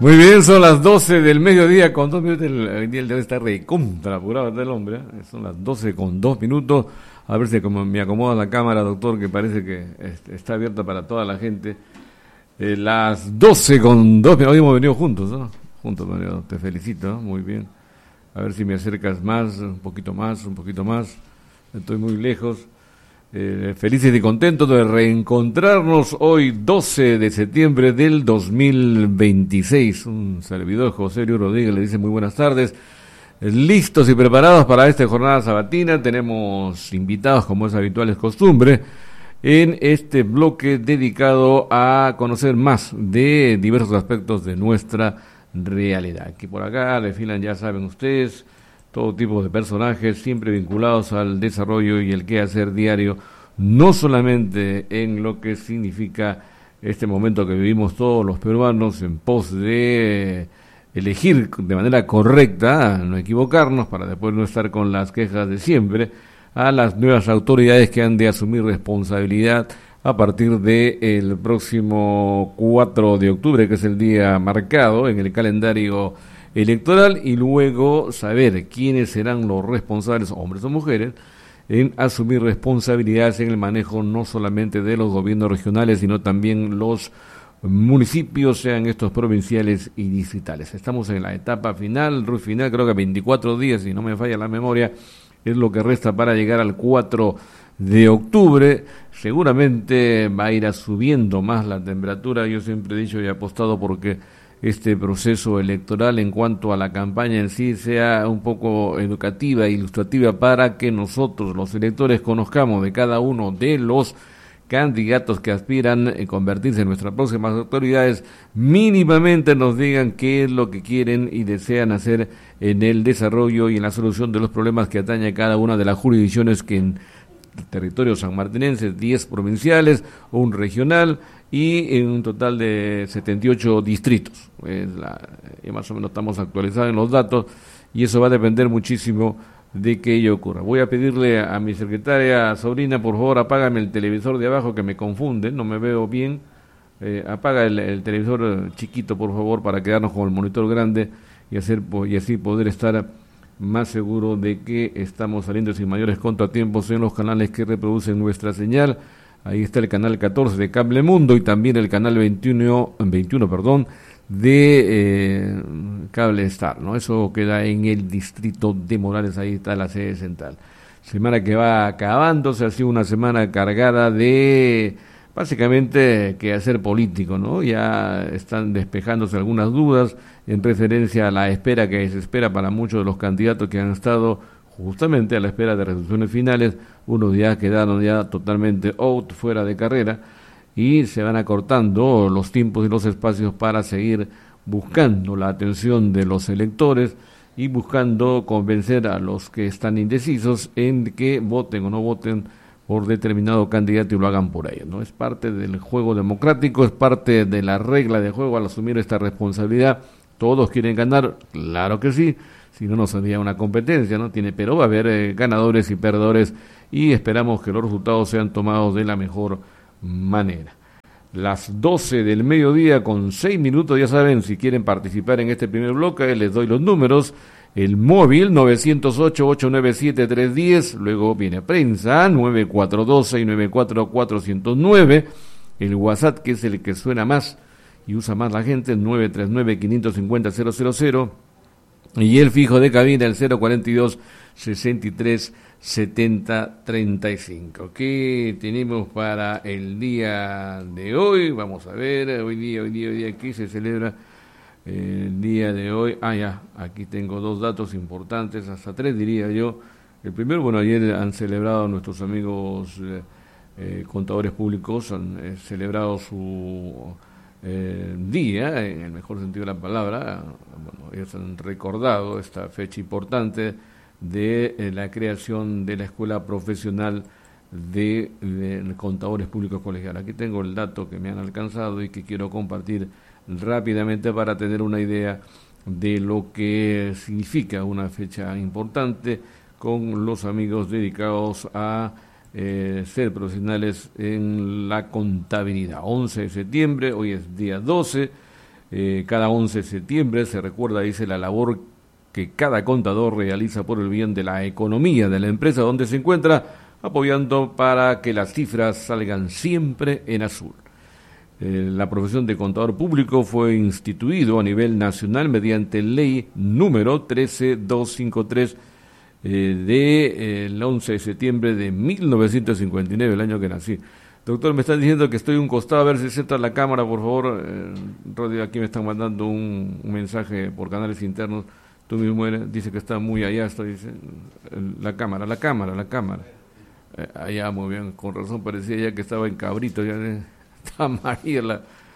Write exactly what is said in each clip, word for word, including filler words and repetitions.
Muy bien, son las doce del mediodía con dos minutos. El, el día de hoy está recontra apurado del hombre. ¿eh? Son las doce con dos minutos. A ver si como me acomoda la cámara, doctor, que parece que está abierta para toda la gente. Eh, las doce con dos minutos. Hoy hemos venido juntos, ¿no? Juntos, Mario. Te felicito, ¿no? Muy bien. A ver si me acercas más, un poquito más, un poquito más. Estoy muy lejos. Eh, felices y contentos de reencontrarnos hoy doce de septiembre del dos mil veintiséis. Un servidor, José Luis Rodríguez, le dice muy buenas tardes. Eh, listos y preparados para esta jornada sabatina. Tenemos invitados, como es habitual, es costumbre, en este bloque dedicado a conocer más de diversos aspectos de nuestra realidad. Aquí por acá desfilan, ya saben ustedes, todo tipo de personajes, siempre vinculados al desarrollo y el quehacer diario, no solamente en lo que significa este momento que vivimos todos los peruanos en pos de elegir de manera correcta, no equivocarnos, para después no estar con las quejas de siempre, a las nuevas autoridades que han de asumir responsabilidad a partir del próximo cuatro de octubre, que es el día marcado en el calendario electoral, y luego saber quiénes serán los responsables, hombres o mujeres, en asumir responsabilidades en el manejo no solamente de los gobiernos regionales, sino también los municipios, sean estos provinciales y distritales. Estamos en la etapa final, final, creo que veinticuatro días, si no me falla la memoria, es lo que resta para llegar al cuatro de octubre. Seguramente va a ir a subiendo más la temperatura. Yo siempre he dicho y he apostado porque este proceso electoral, en cuanto a la campaña en sí, sea un poco educativa e ilustrativa para que nosotros, los electores, conozcamos de cada uno de los candidatos que aspiran a convertirse en nuestras próximas autoridades, mínimamente nos digan qué es lo que quieren y desean hacer en el desarrollo y en la solución de los problemas que atañe a cada una de las jurisdicciones que en territorio sanmartinense, diez provinciales, un regional y en un total de setenta y ocho distritos. Es la, más o menos estamos actualizados en los datos y eso va a depender muchísimo de que ello ocurra. Voy a pedirle a mi secretaria Sobrina, por favor, apágame el televisor de abajo que me confunde, no me veo bien. Eh, apaga el, el televisor chiquito, por favor, para quedarnos con el monitor grande y, hacer, y así poder estar más seguro de que estamos saliendo sin mayores contratiempos en los canales que reproducen nuestra señal. Ahí está el canal catorce de Cable Mundo y también el canal veintiuno, veintiuno perdón, de eh, Cable Star, ¿no? Eso queda en el distrito de Morales, ahí está la sede central. Semana que va acabándose, ha sido una semana cargada de básicamente quehacer político, ¿no? Ya están despejándose algunas dudas en referencia a la espera que se espera para muchos de los candidatos que han estado justamente a la espera de resoluciones finales. Unos ya quedaron ya totalmente out, fuera de carrera, y se van acortando los tiempos y los espacios para seguir buscando la atención de los electores y buscando convencer a los que están indecisos en que voten o no voten por determinado candidato y lo hagan por ellos, ¿no? Es parte del juego democrático, es parte de la regla de juego al asumir esta responsabilidad. Todos quieren ganar, claro que sí, si no, no sería una competencia, ¿no? Tiene, pero va a haber eh, ganadores y perdedores y esperamos que los resultados sean tomados de la mejor manera. Las doce del mediodía con seis minutos, ya saben, si quieren participar en este primer bloque, les doy los números. El móvil nueve cero ocho, ocho nueve siete, tres uno cero, luego viene prensa nueve cuatro dos, seis nueve cuatro, cuatro cero nueve, el WhatsApp, que es el que suena más y usa más la gente, nueve tres nueve, cinco cinco cero, cero cero cero, y el fijo de cabina, el cero cuarenta y dos, sesenta y tres, setenta, treinta y cinco. ¿Qué tenemos para el día de hoy? Vamos a ver, hoy día, hoy día, hoy día, aquí se celebra el día de hoy. Ah, ya, aquí tengo dos datos importantes, hasta tres diría yo. El primero, bueno, ayer han celebrado nuestros amigos eh, eh, contadores públicos, han eh, celebrado su eh, día, en el mejor sentido de la palabra. Bueno, ellos han recordado esta fecha importante de eh, la creación de la Escuela Profesional de, de Contadores Públicos Colegiales. Aquí tengo el dato que me han alcanzado y que quiero compartir rápidamente para tener una idea de lo que significa una fecha importante con los amigos dedicados a eh, ser profesionales en la contabilidad. once de septiembre, hoy es día doce, Eh, cada once de septiembre se recuerda, dice, la labor que cada contador realiza por el bien de la economía de la empresa donde se encuentra, apoyando para que las cifras salgan siempre en azul. Eh, la profesión de contador público fue instituido a nivel nacional mediante ley número trece mil doscientos cincuenta y tres eh, de, eh, el once de septiembre de mil novecientos cincuenta y nueve, el año que nací. Doctor, me están diciendo que estoy un costado, a ver si centra la cámara, por favor. Eh, Rodri, aquí me están mandando un, un mensaje por canales internos. Tú mismo eres, dice que está muy allá, está, dice, la cámara, la cámara, la cámara. Eh, allá, muy bien, con razón parecía ya que estaba en Cabrito, ya eh, está Mariela.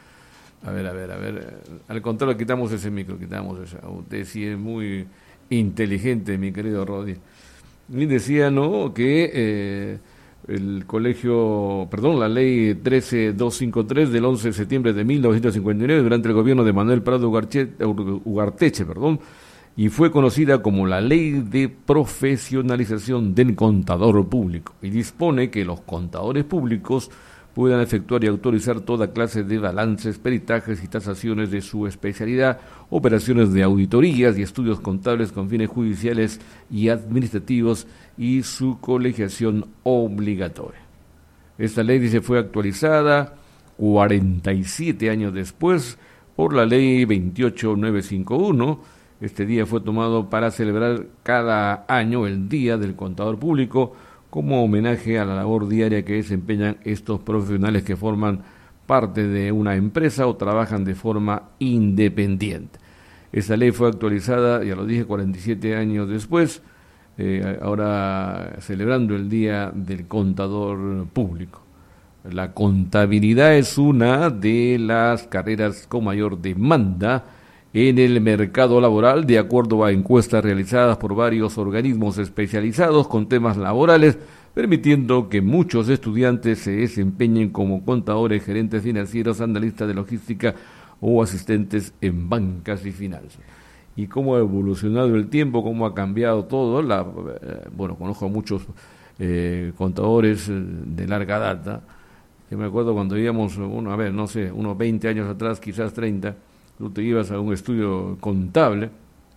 A ver, a ver, a ver. Al contrario, quitamos ese micro, quitamos ese. Usted sí es muy inteligente, mi querido Rodri. Y decía, ¿no?, que... Eh, el colegio, perdón, la ley trece mil doscientos cincuenta y tres del once de septiembre de mil novecientos cincuenta y nueve, durante el gobierno de Manuel Prado Ugarche, Ugarteche, perdón, y fue conocida como la Ley de Profesionalización del Contador Público, y dispone que los contadores públicos puedan efectuar y autorizar toda clase de balances, peritajes y tasaciones de su especialidad, operaciones de auditorías y estudios contables con fines judiciales y administrativos y su colegiación obligatoria. Esta ley, dice, fue actualizada cuarenta y siete años después por la ley veintiocho mil novecientos cincuenta y uno. Este día fue tomado para celebrar cada año el Día del Contador Público, como homenaje a la labor diaria que desempeñan estos profesionales que forman parte de una empresa o trabajan de forma independiente. Esta ley fue actualizada, ya lo dije, cuarenta y siete años después, eh, ahora celebrando el Día del Contador Público. La contabilidad es una de las carreras con mayor demanda en el mercado laboral, de acuerdo a encuestas realizadas por varios organismos especializados con temas laborales, permitiendo que muchos estudiantes se desempeñen como contadores, gerentes financieros, analistas de logística o asistentes en bancas y finanzas. Y cómo ha evolucionado el tiempo, cómo ha cambiado todo. La, eh, bueno, conozco a muchos eh, contadores de larga data. Yo me acuerdo cuando íbamos, uno, a ver, no sé, unos veinte años atrás, quizás treinta, tú te ibas a un estudio contable,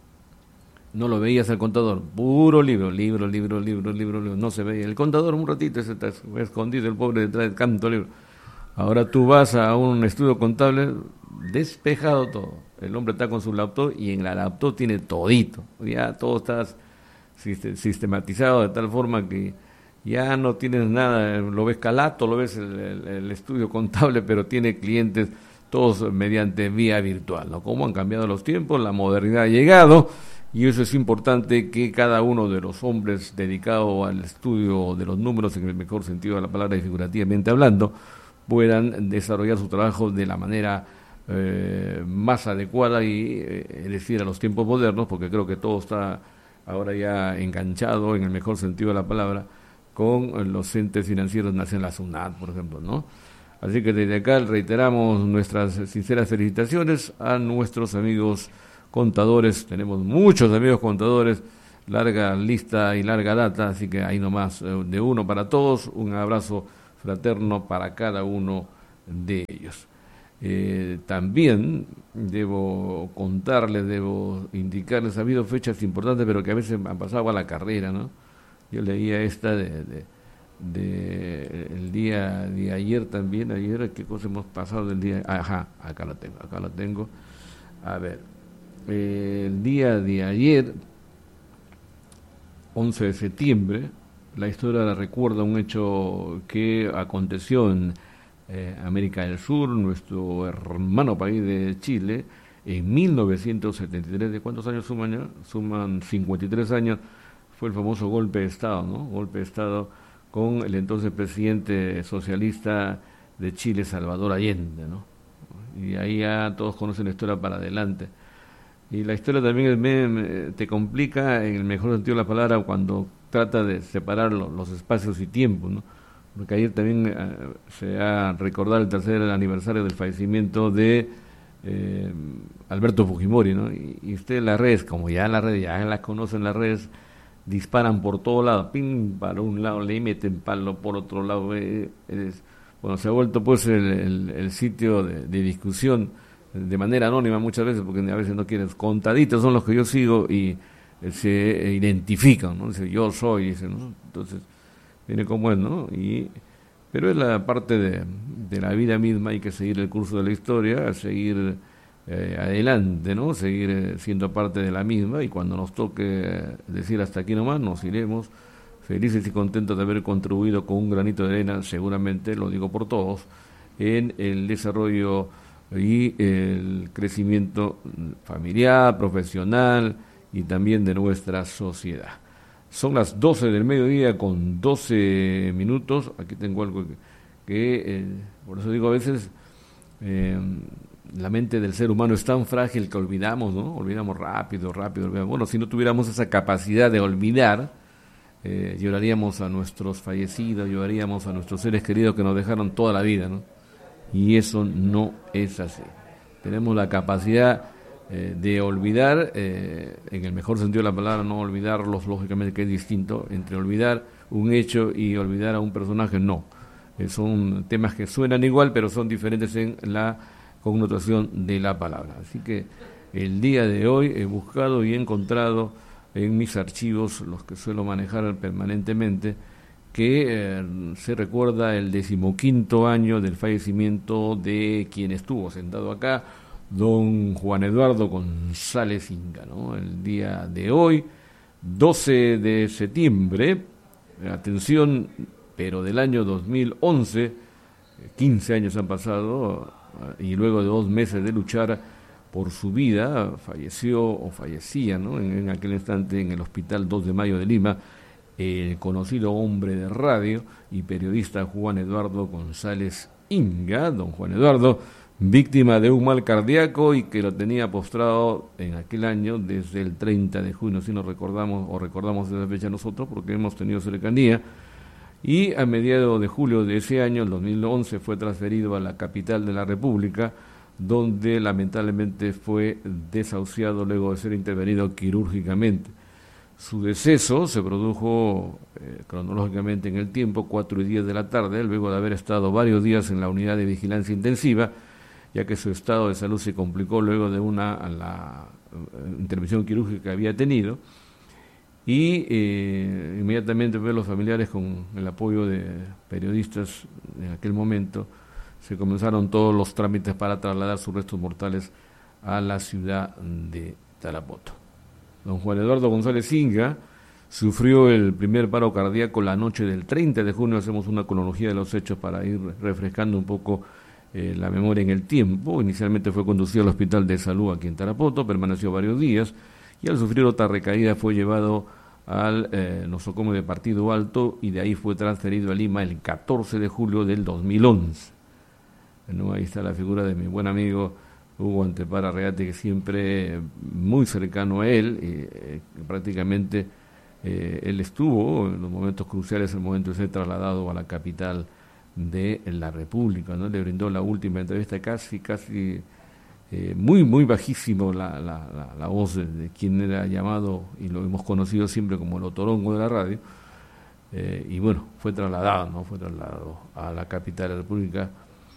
no lo veías al contador, puro libro, libro, libro, libro, libro, libro, no se veía. El contador un ratito se está escondido, el pobre detrás del canto libro. Ahora tú vas a un estudio contable, despejado todo. El hombre está con su laptop y en la laptop tiene todito. Ya todo está sistematizado de tal forma que ya no tienes nada, lo ves calato, lo ves el, el, el estudio contable, pero tiene clientes todos mediante vía virtual, ¿no? Cómo han cambiado los tiempos, la modernidad ha llegado, y eso es importante, que cada uno de los hombres dedicados al estudio de los números, en el mejor sentido de la palabra y figurativamente hablando, puedan desarrollar su trabajo de la manera eh, más adecuada y eh, decir a los tiempos modernos, porque creo que todo está ahora ya enganchado, en el mejor sentido de la palabra, con los entes financieros nacionales, la SUNAT, por ejemplo, ¿no? Así que desde acá reiteramos nuestras sinceras felicitaciones a nuestros amigos contadores. Tenemos muchos amigos contadores, larga lista y larga data, así que ahí nomás, de uno para todos, un abrazo fraterno para cada uno de ellos. Eh, también debo contarles, debo indicarles, ha habido fechas importantes, pero que a veces han pasado a la carrera, ¿no? Yo leía esta de... de de el día de ayer también, ayer, ¿qué cosa hemos pasado del día? Ajá, acá la tengo, acá la tengo. A ver, eh, el día de ayer, once de septiembre, la historia la recuerda un hecho que aconteció en eh, América del Sur, nuestro hermano país de Chile, en mil novecientos setenta y tres. ¿De cuántos años suman ya? Suman cincuenta y tres años. Fue el famoso golpe de Estado, ¿no? Golpe de Estado con el entonces presidente socialista de Chile, Salvador Allende, ¿no? Y ahí ya todos conocen la historia para adelante. Y la historia también me, me, te complica, en el mejor sentido de la palabra, cuando trata de separar los, los espacios y tiempos, ¿no? Porque ayer también eh, se ha recordado el tercer aniversario del fallecimiento de eh, Alberto Fujimori, ¿no? Y, y usted en las redes, como ya en las redes, ya las conocen las redes, disparan por todos lados, pim, para un lado, le meten palo por otro lado. Eh, es, bueno, se ha vuelto pues el, el, el sitio de, de discusión de manera anónima muchas veces, porque a veces no quieres, contaditos son los que yo sigo y eh, se identifican, ¿no? Dice, yo soy, dice, ¿no? Entonces, viene como es, ¿no? Y, pero es la parte de, de la vida misma, hay que seguir el curso de la historia, seguir eh, adelante, ¿no? Seguir eh, siendo parte de la misma, y cuando nos toque eh, decir hasta aquí nomás, nos iremos felices y contentos de haber contribuido con un granito de arena, seguramente, lo digo por todos, en el desarrollo y el crecimiento familiar, profesional y también de nuestra sociedad. Son las doce del mediodía con doce minutos. Aquí tengo algo que, que eh, por eso digo a veces, eh, la mente del ser humano es tan frágil que olvidamos, ¿no? Olvidamos rápido, rápido. Olvidamos. Bueno, si no tuviéramos esa capacidad de olvidar, eh, lloraríamos a nuestros fallecidos, lloraríamos a nuestros seres queridos que nos dejaron toda la vida, ¿no? Y eso no es así. Tenemos la capacidad eh, de olvidar, eh, en el mejor sentido de la palabra, no olvidarlos, lógicamente que es distinto, entre olvidar un hecho y olvidar a un personaje, no. Eh, son temas que suenan igual, pero son diferentes en la connotación de la palabra. Así que el día de hoy he buscado y he encontrado en mis archivos, los que suelo manejar permanentemente, que eh, se recuerda el decimoquinto año del fallecimiento de quien estuvo sentado acá, don Juan Eduardo González Inga, ¿no? El día de hoy, doce de septiembre, atención, pero del año dos mil once, quince años han pasado, y luego de dos meses de luchar por su vida, falleció o fallecía, ¿no? en, en aquel instante en el Hospital dos de Mayo de Lima, el conocido hombre de radio y periodista Juan Eduardo González Inga, don Juan Eduardo, víctima de un mal cardíaco y que lo tenía postrado en aquel año desde el treinta de junio, si nos recordamos o recordamos esa fecha nosotros, porque hemos tenido cercanía, y a mediados de julio de ese año, el dos mil once, fue transferido a la capital de la República, donde lamentablemente fue desahuciado luego de ser intervenido quirúrgicamente. Su deceso se produjo eh, cronológicamente en el tiempo, cuatro y diez de la tarde, luego de haber estado varios días en la unidad de vigilancia intensiva, ya que su estado de salud se complicó luego de una la, uh, intervención quirúrgica que había tenido, y eh, inmediatamente pues, los familiares, con el apoyo de periodistas en aquel momento, se comenzaron todos los trámites para trasladar sus restos mortales a la ciudad de Tarapoto. Don Juan Eduardo González Inga sufrió el primer paro cardíaco la noche del treinta de junio. Hacemos una cronología de los hechos para ir refrescando un poco eh, la memoria en el tiempo. Inicialmente fue conducido al Hospital de Salud aquí en Tarapoto, permaneció varios días y al sufrir otra recaída fue llevado al eh, nosocomio de Partido Alto y de ahí fue transferido a Lima el catorce de julio del dos mil once. Bueno, ahí está la figura de mi buen amigo Hugo Antepara Reate, que siempre muy cercano a él, eh, prácticamente eh, él estuvo en los momentos cruciales, el momento de ser trasladado a la capital de la República, ¿no? Le brindó la última entrevista casi, casi eh, muy, muy bajísimo la, la, la, la voz de, de quien era llamado, y lo hemos conocido siempre como el otorongo de la radio, eh, y bueno, fue trasladado, ¿no? Fue trasladado a la capital de la República,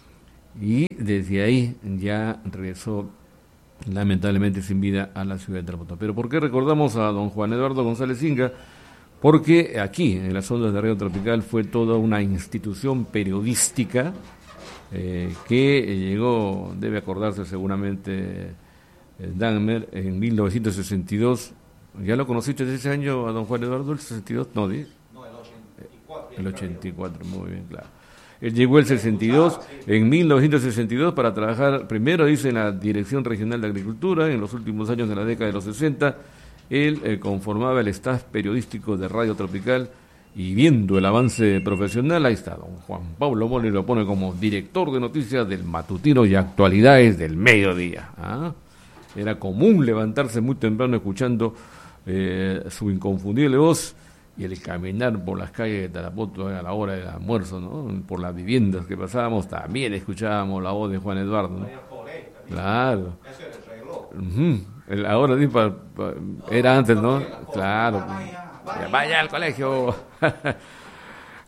y desde ahí ya regresó lamentablemente sin vida a la ciudad de Tarapoto. Pero ¿por qué recordamos a don Juan Eduardo González Inga? Porque aquí, en las ondas de Radio Tropical, fue toda una institución periodística eh, que llegó, debe acordarse seguramente eh, Dahmer, en mil novecientos sesenta y dos. ¿Ya lo conociste ese año a don Juan Eduardo, el sesenta y dos? No, ¿sí? No, el ochenta y cuatro. El ochenta y cuatro, muy bien, claro. Él llegó el sesenta y dos, en mil novecientos sesenta y dos, para trabajar, primero dice, en la Dirección Regional de Agricultura. En los últimos años de la década de los sesenta, él eh, conformaba el staff periodístico de Radio Tropical, y viendo el avance profesional, ahí está, don Juan Pablo Mole lo pone como director de noticias del matutino y actualidades del mediodía. ¿Ah? Era común levantarse muy temprano escuchando eh, su inconfundible voz, y el caminar por las calles de Tarapoto a la hora del almuerzo, ¿no? Por las viviendas que pasábamos, también escuchábamos la voz de Juan Eduardo, ¿no? Claro. Ese era el reloj. Uh-huh. El, ahora sí, pa, pa, era antes, ¿no? Claro. Vaya, vaya al colegio.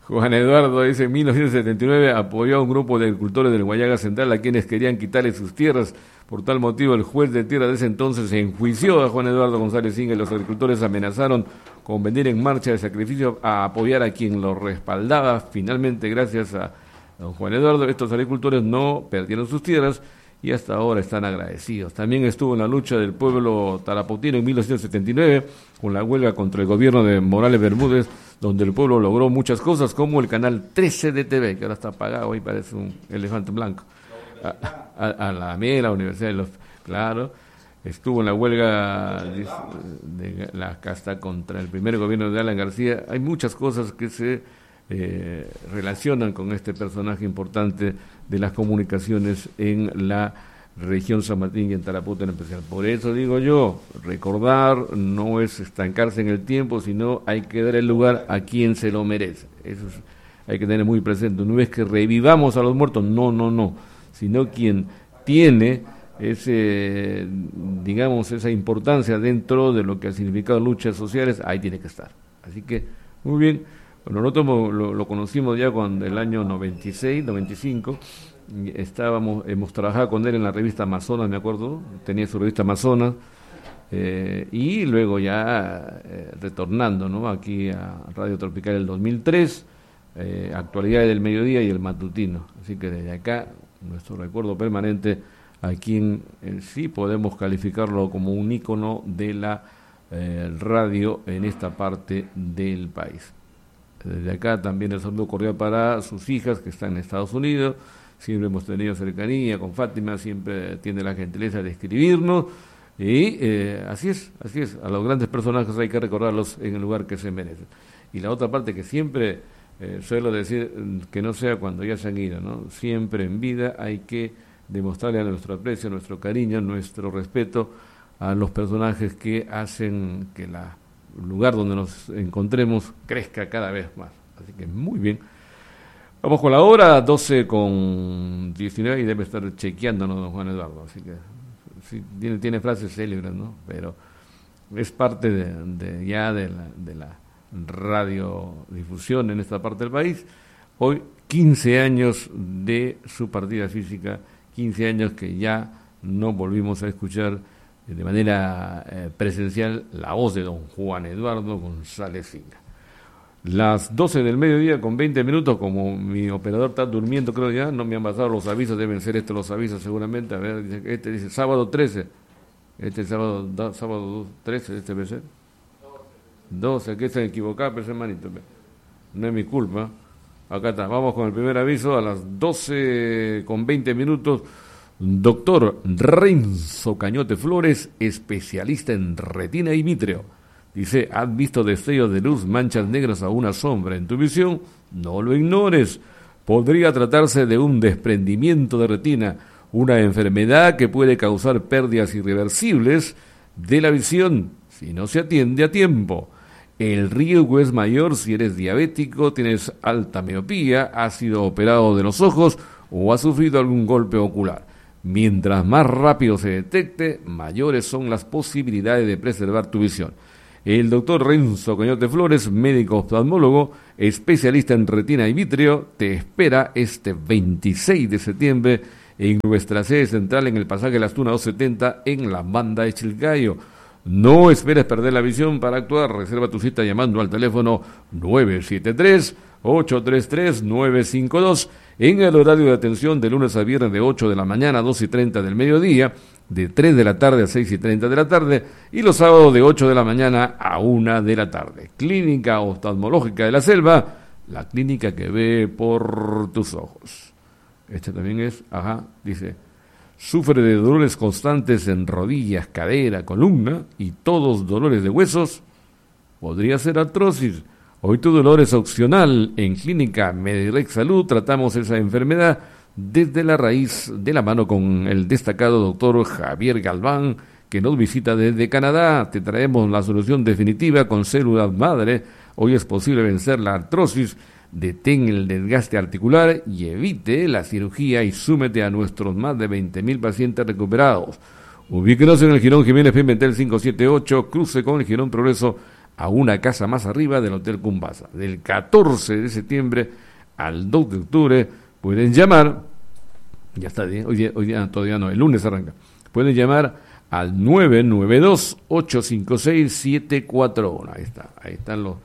Juan Eduardo dice, en mil novecientos setenta y nueve apoyó a un grupo de agricultores del Guayaga Central a quienes querían quitarle sus tierras. Por tal motivo, el juez de tierra de ese entonces enjuició a Juan Eduardo González Inga y los agricultores amenazaron con venir en marcha de sacrificio a apoyar a quien lo respaldaba. Finalmente, gracias a don Juan Eduardo, estos agricultores no perdieron sus tierras y hasta ahora están agradecidos. También estuvo en la lucha del pueblo taraputino en mil novecientos setenta y nueve con la huelga contra el gobierno de Morales Bermúdez, donde el pueblo logró muchas cosas, como el canal trece de T V, que ahora está apagado y parece un elefante blanco. A, a, a la M I E, la Universidad de los... Claro, estuvo en la huelga de, de la casta contra el primer gobierno de Alan García. Hay muchas cosas que se eh, relacionan con este personaje importante de las comunicaciones en la región San Martín y en Tarapoto en especial. Por eso digo yo, recordar no es estancarse en el tiempo, sino hay que dar el lugar a quien se lo merece. Eso es, hay que tener muy presente. No es que revivamos a los muertos, no, no, no, sino quien tiene ese, digamos, esa importancia dentro de lo que ha significado luchas sociales, ahí tiene que estar. Así que, muy bien. Bueno, nosotros lo, lo conocimos ya cuando el año noventa y seis, noventa y cinco, estábamos, hemos trabajado con él en la revista Amazonas, me acuerdo, tenía su revista Amazonas, eh, y luego ya eh, retornando, ¿no?, aquí a Radio Tropical el dos mil tres, eh, Actualidades del Mediodía y el Matutino. Así que desde acá, nuestro recuerdo permanente a quien eh, sí podemos calificarlo como un ícono de la eh, radio en esta parte del país. Desde acá también el saludo cordial para sus hijas que están en Estados Unidos. Siempre hemos tenido cercanía con Fátima, siempre tiene la gentileza de escribirnos. Y eh, así es, así es. A los grandes personajes hay que recordarlos en el lugar que se merecen. Y la otra parte que siempre eh, suelo decir, que no sea cuando ya se han ido, ¿no? Siempre en vida hay que demostrarle a nuestro aprecio, nuestro cariño, nuestro respeto a los personajes que hacen que la lugar donde nos encontremos crezca cada vez más. Así que muy bien. Vamos con la hora, doce con diecinueve, y debe estar chequeándonos don Juan Eduardo. Así que sí, tiene, tiene frases célebres, ¿no? Pero es parte de, de ya de la, de la radiodifusión en esta parte del país. Hoy, quince años de su partida física, quince años que ya no volvimos a escuchar de manera eh, presencial la voz de don Juan Eduardo González Inga. Las doce del mediodía con veinte minutos, como mi operador está durmiendo, creo ya, no me han pasado los avisos, deben ser estos los avisos seguramente. A ver, dice, este dice sábado trece, este sábado, da, sábado trece, este debe ser. doce, que se equivocaba, pero hermanito, no es mi culpa. Acá está, vamos con el primer aviso a las doce con veinte minutos. Doctor Renzo Cañote Flores, especialista en retina y vítreo. Dice, ¿has visto destellos de luz, manchas negras o una sombra en tu visión? No lo ignores. Podría tratarse de un desprendimiento de retina, una enfermedad que puede causar pérdidas irreversibles de la visión si no se atiende a tiempo. El riesgo es mayor si eres diabético, tienes alta miopía, has sido operado de los ojos o has sufrido algún golpe ocular. Mientras más rápido se detecte, mayores son las posibilidades de preservar tu visión. El doctor Renzo Cañote Flores, médico oftalmólogo, especialista en retina y vítreo, te espera este veintiséis de septiembre en nuestra sede central en el pasaje Las Tunas doscientos setenta en la Banda de Chilcayo. No esperes perder la visión para actuar. Reserva tu cita llamando al teléfono nueve siete tres, ocho tres tres, nueve cinco dos en el horario de atención de lunes a viernes de ocho de la mañana a dos y treinta del mediodía, de tres de la tarde a seis y treinta de la tarde y los sábados de ocho de la mañana a una de la tarde. Clínica Oftalmológica de la Selva, la clínica que ve por tus ojos. Este también es, ajá, dice, sufre de dolores constantes en rodillas, cadera, columna y todos dolores de huesos. Podría ser artrosis. Hoy tu dolor es opcional. En Clínica Medirex Salud tratamos esa enfermedad desde la raíz, de la mano con el destacado doctor Javier Galván, que nos visita desde Canadá. Te traemos la solución definitiva con células madre. Hoy es posible vencer la artrosis. Detén el desgaste articular y evite la cirugía y súmete a nuestros más de veinte mil pacientes recuperados. Ubíquenos en el Jirón Jiménez Pimentel quinientos setenta y ocho, cruce con el Jirón Progreso, a una casa más arriba del Hotel Cumbasa. Del catorce de septiembre al dos de octubre pueden llamar, ya está bien, hoy día, hoy día todavía no, el lunes arranca, pueden llamar al nueve nueve dos, ocho cinco seis, siete cuatro uno. Ahí está, ahí están los,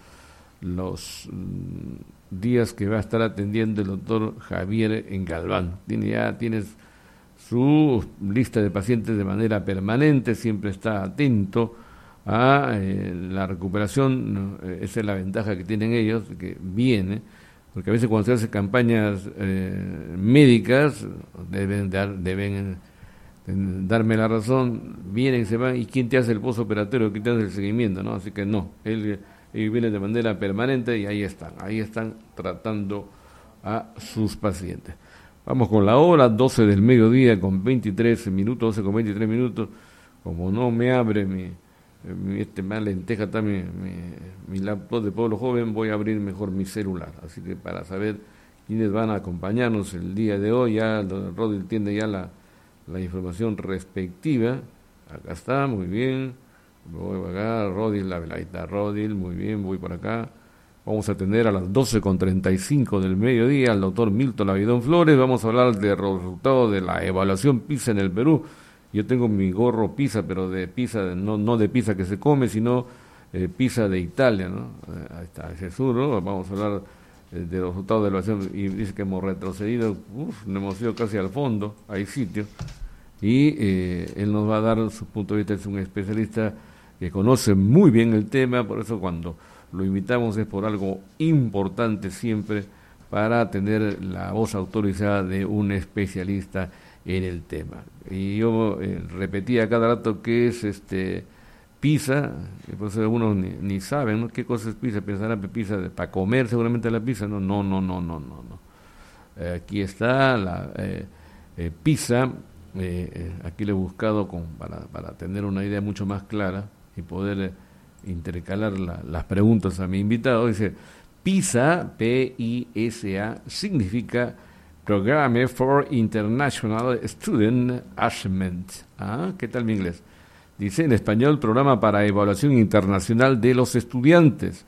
los mm, días que va a estar atendiendo el doctor Javier en Galván. Tiene ya tienes su lista de pacientes de manera permanente, siempre está atento a eh, la recuperación, ¿no? Eh, esa es la ventaja que tienen ellos, que viene, porque a veces cuando se hacen campañas eh, médicas, deben dar, deben darme la razón, vienen, se van, ¿y quién te hace el postoperatorio? ¿Quién te hace el seguimiento? ¿No? Así que no, él, él viene de manera permanente y ahí están, ahí están tratando a sus pacientes. Vamos con la hora, doce del mediodía con veintitrés minutos, doce con veintitrés minutos, como no me abre mi, mi este más lenteja está mi, mi, mi laptop de Pueblo Joven, voy a abrir mejor mi celular, así que para saber quiénes van a acompañarnos el día de hoy, ya Rodil tiene ya la la información respectiva. Acá está, muy bien, voy por acá, Rodil, ahí está Rodil, muy bien, voy por acá. Vamos a atender a las doce con treinta y cinco del mediodía al doctor Milton Avidón Flores. Vamos a hablar de los resultados de la evaluación PISA en el Perú. Yo tengo mi gorro PISA, pero de PISA, no, no de pizza que se come, sino eh, PISA de Italia, ¿no? Eh, ahí está, ese sur, ¿no? Vamos a hablar eh, de los resultados de la evaluación, y dice que hemos retrocedido, uf, no hemos ido casi al fondo, hay sitios, y eh, él nos va a dar su punto de vista. Es un especialista que conoce muy bien el tema, por eso cuando lo invitamos es por algo importante siempre, para tener la voz autorizada de un especialista en el tema. Y yo eh, repetía cada rato qué es este pizza, y por eso algunos ni, ni saben, ¿no? ¿Qué cosa es pizza? Pensarán que pizza de, para comer seguramente la pizza, no, no, no, no, no, no. no. Eh, aquí está la eh, eh, pizza, eh, eh, aquí le he buscado con, para, para tener una idea mucho más clara y poder eh, intercalar la, las preguntas a mi invitado. Dice, PISA, P I S A, significa Programme for International Student Assessment. Ah, ¿qué tal mi inglés? Dice en español, Programa para Evaluación Internacional de los Estudiantes.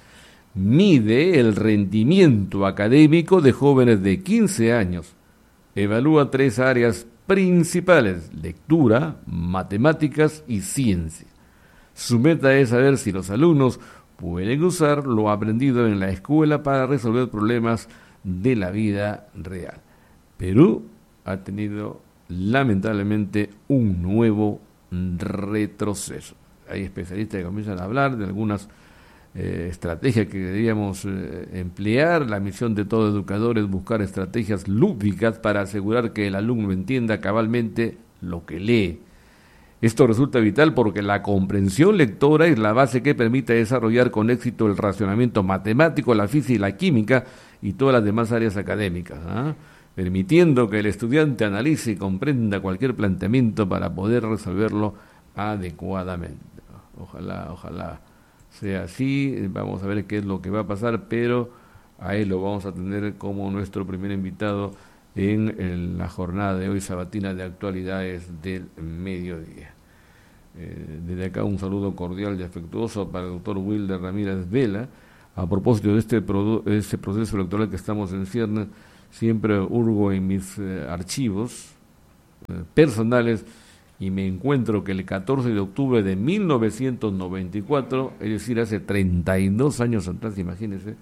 Mide el rendimiento académico de jóvenes de quince años. Evalúa tres áreas principales: lectura, matemáticas y ciencia. Su meta es saber si los alumnos pueden usar lo aprendido en la escuela para resolver problemas de la vida real. Perú ha tenido lamentablemente un nuevo retroceso. Hay especialistas que comienzan a hablar de algunas eh, estrategias que deberíamos eh, emplear. La misión de todo educador es buscar estrategias lúdicas para asegurar que el alumno entienda cabalmente lo que lee. Esto resulta vital porque la comprensión lectora es la base que permite desarrollar con éxito el racionamiento matemático, la física y la química y todas las demás áreas académicas, ¿eh? Permitiendo que el estudiante analice y comprenda cualquier planteamiento para poder resolverlo adecuadamente. Ojalá, ojalá sea así. Vamos a ver qué es lo que va a pasar, pero a él lo vamos a tener como nuestro primer invitado en, en la jornada de hoy sabatina de actualidades del mediodía. Eh, desde acá un saludo cordial y afectuoso para el doctor Wilder Ramírez Vela. A propósito de este, produ- este proceso electoral que estamos en ciernes, siempre hurgo en mis eh, archivos eh, personales y me encuentro que el catorce de octubre de mil novecientos noventa y cuatro, es decir, hace treinta y dos años atrás, imagínense,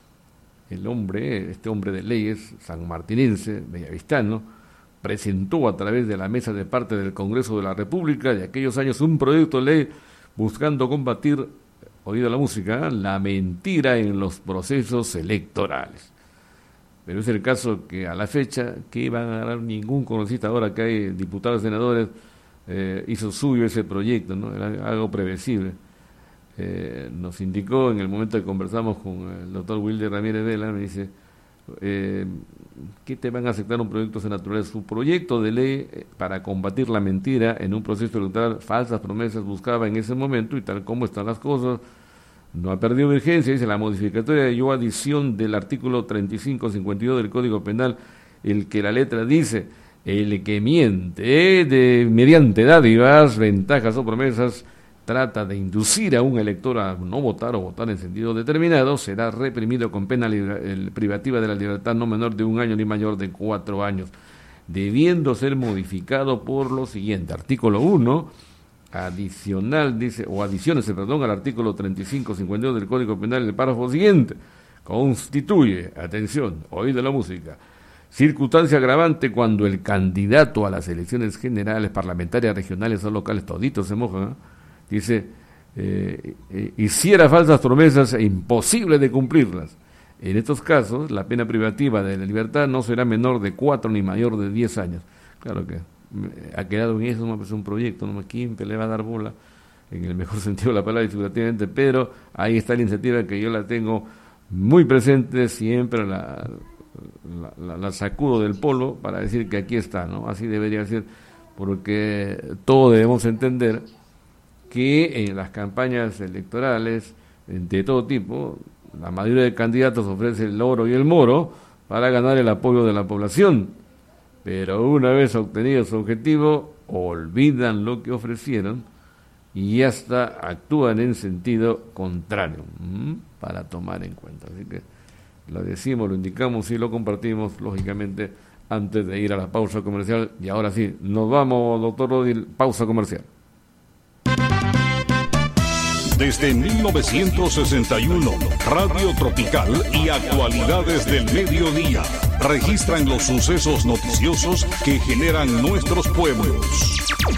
el hombre, este hombre de leyes, sanmartinense, bellavistano, presentó a través de la mesa de parte del Congreso de la República de aquellos años un proyecto de ley buscando combatir, oído la música, la mentira en los procesos electorales. Pero es el caso que a la fecha, que van a ganar ningún congresista ahora que hay diputados y senadores, eh, hizo suyo ese proyecto, ¿no? Era algo previsible. Eh, nos indicó en el momento que conversamos con el doctor Wilder Ramírez Vela, me dice, eh, ¿qué te van a aceptar un proyecto senatorial? Su proyecto de ley eh, para combatir la mentira en un proceso electoral, falsas promesas buscaba en ese momento, y tal como están las cosas, no ha perdido vigencia. Dice la modificatoria de yo adición del artículo treinta y cinco cincuenta y dos del Código Penal, el que la letra dice, el que miente de mediante dádivas, ventajas o promesas, trata de inducir a un elector a no votar o votar en sentido determinado, será reprimido con pena liber- privativa de la libertad no menor de un año ni mayor de cuatro años, debiendo ser modificado por lo siguiente. Artículo uno, adicional, dice, o adiciones, perdón, al artículo treinta y cinco cincuenta y dos del Código Penal, el párrafo siguiente, constituye, atención, oído la música, circunstancia agravante cuando el candidato a las elecciones generales, parlamentarias, regionales o locales, toditos se mojan, ¿eh? Dice, eh, eh, hiciera falsas promesas e imposible de cumplirlas. En estos casos, la pena privativa de la libertad no será menor de cuatro ni mayor de diez años. Claro que ha quedado en eso, es un proyecto, no me quién le va a dar bola, en el mejor sentido de la palabra, figurativamente, pero ahí está la iniciativa que yo la tengo muy presente, siempre la, la, la, la sacudo del polo para decir que aquí está, ¿no? Así debería ser, porque todos debemos entender que en las campañas electorales de todo tipo, la mayoría de candidatos ofrece el oro y el moro para ganar el apoyo de la población, pero una vez obtenido su objetivo, olvidan lo que ofrecieron y hasta actúan en sentido contrario, ¿m? Para tomar en cuenta. Así que lo decimos, lo indicamos y lo compartimos, lógicamente, antes de ir a la pausa comercial. Y ahora sí, nos vamos, doctor Rodil, pausa comercial. Desde mil novecientos sesenta y uno, Radio Tropical y Actualidades del Mediodía registran los sucesos noticiosos que generan nuestros pueblos.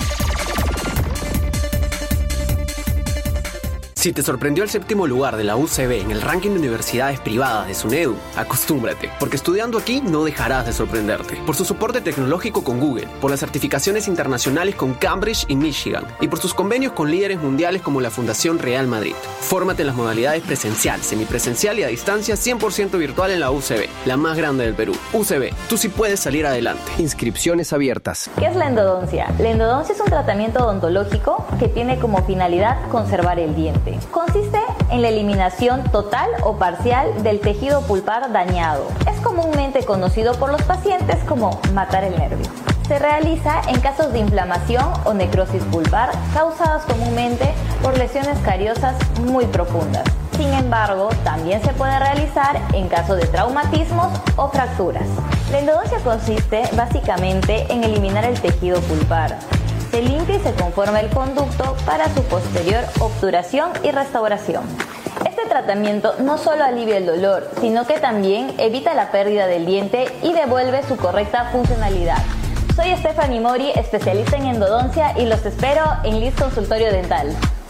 Si te sorprendió el séptimo lugar de la U C B en el ranking de universidades privadas de SUNEDU, acostúmbrate, porque estudiando aquí no dejarás de sorprenderte. Por su soporte tecnológico con Google, por las certificaciones internacionales con Cambridge y Michigan, y por sus convenios con líderes mundiales como la Fundación Real Madrid. Fórmate en las modalidades presencial, semipresencial y a distancia cien por ciento virtual en la U C B, la más grande del Perú. U C B, tú sí puedes salir adelante. Inscripciones abiertas. ¿Qué es la endodoncia? La endodoncia es un tratamiento odontológico que tiene como finalidad conservar el diente. Consiste en la eliminación total o parcial del tejido pulpar dañado. Es comúnmente conocido por los pacientes como matar el nervio. Se realiza en casos de inflamación o necrosis pulpar causadas comúnmente por lesiones cariosas muy profundas. Sin embargo, también se puede realizar en caso de traumatismos o fracturas. La endodoncia consiste básicamente en eliminar el tejido pulpar. Se limpia y se conforma el conducto para su posterior obturación y restauración. Este tratamiento no solo alivia el dolor, sino que también evita la pérdida del diente y devuelve su correcta funcionalidad. Soy Stephanie Mori, especialista en endodoncia, y los espero en Liz Consultorio Dental.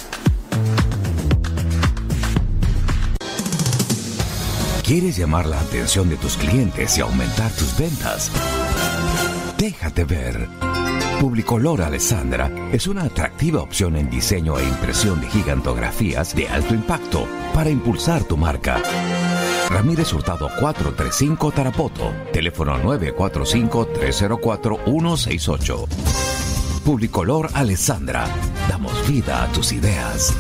¿Quieres llamar la atención de tus clientes y aumentar tus ventas? Déjate ver. Publicolor Alessandra es una atractiva opción en diseño e impresión de gigantografías de alto impacto para impulsar tu marca. Ramírez Hurtado cuatrocientos treinta y cinco Tarapoto, teléfono nueve cuatro cinco, tres cero cuatro, uno seis ocho. Publicolor Alessandra, damos vida a tus ideas.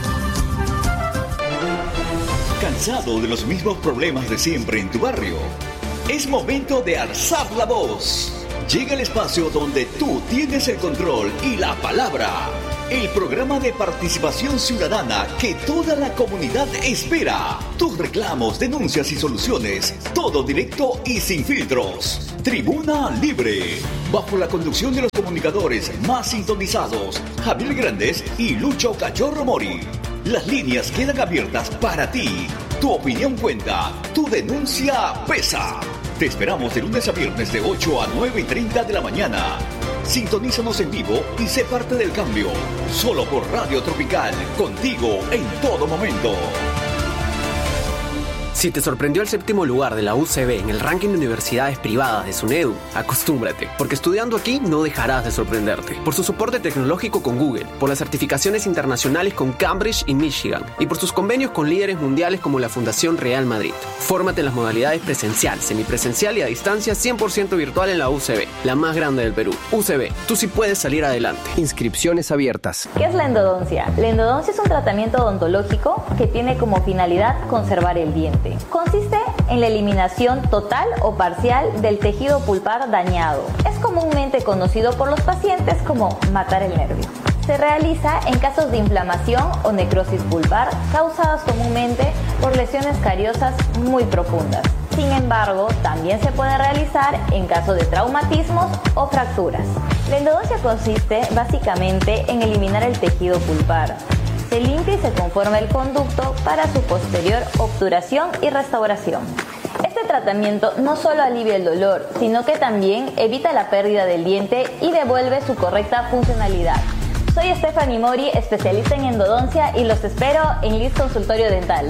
¿Cansado de los mismos problemas de siempre en tu barrio? Es momento de alzar la voz. Llega el espacio donde tú tienes el control y la palabra. El programa de participación ciudadana que toda la comunidad espera. Tus reclamos, denuncias y soluciones. Todo directo y sin filtros. Tribuna Libre. Bajo la conducción de los comunicadores más sintonizados, Javier Grandes y Lucho Cachorro Mori. Las líneas quedan abiertas para ti. Tu opinión cuenta. Tu denuncia pesa. Te esperamos de lunes a viernes de ocho a nueve y treinta de la mañana. Sintonízanos en vivo y sé parte del cambio. Solo por Radio Tropical, contigo en todo momento. Si te sorprendió el séptimo lugar de la U C B en el ranking de universidades privadas de SUNEDU, acostúmbrate, porque estudiando aquí no dejarás de sorprenderte. Por su soporte tecnológico con Google, por las certificaciones internacionales con Cambridge y Michigan, y por sus convenios con líderes mundiales como la Fundación Real Madrid. Fórmate en las modalidades presencial, semipresencial y a distancia cien por ciento virtual en la U C B, la más grande del Perú. U C B, tú sí puedes salir adelante. Inscripciones abiertas. ¿Qué es la endodoncia? La endodoncia es un tratamiento odontológico que tiene como finalidad conservar el diente. Consiste en la eliminación total o parcial del tejido pulpar dañado. Es comúnmente conocido por los pacientes como matar el nervio. Se realiza en casos de inflamación o necrosis pulpar causadas comúnmente por lesiones cariosas muy profundas. Sin embargo, también se puede realizar en caso de traumatismos o fracturas. La endodoncia consiste básicamente en eliminar el tejido pulpar. Se limpia y se conforma el conducto para su posterior obturación y restauración. Este tratamiento no solo alivia el dolor, sino que también evita la pérdida del diente y devuelve su correcta funcionalidad. Soy Stephanie Mori, especialista en endodoncia, y los espero en Liz Consultorio Dental.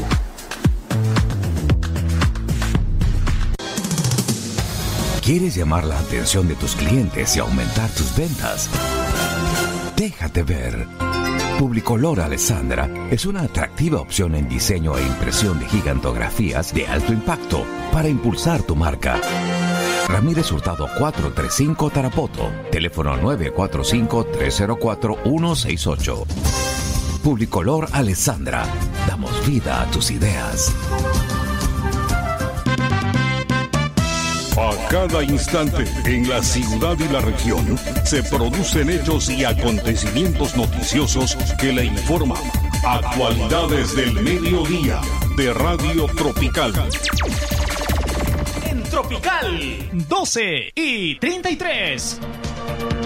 ¿Quieres llamar la atención de tus clientes y aumentar tus ventas? Déjate ver. Publicolor Alessandra es una atractiva opción en diseño e impresión de gigantografías de alto impacto para impulsar tu marca. Ramírez Hurtado cuatrocientos treinta y cinco Tarapoto, teléfono nueve cuatro cinco, tres cero cuatro, uno seis ocho. Publicolor Alessandra, damos vida a tus ideas. A cada instante, en la ciudad y la región, se producen hechos y acontecimientos noticiosos que le informan. Actualidades del mediodía, de Radio Tropical. En Tropical, doce y treinta y tres.